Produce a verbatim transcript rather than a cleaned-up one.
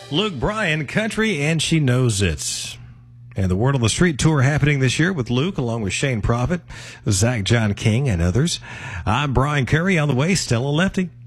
Luke Bryan, Country, and She Knows It. And the Word on the Street tour happening this year with Luke, along with Shane Prophet, Zach John King, and others. I'm Brian Curry. On the way, Stella Lefty.